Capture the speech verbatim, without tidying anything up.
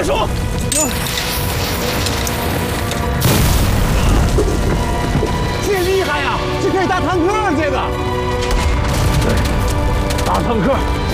慢说。这厉害呀！这可以打坦克，这个。对，打坦克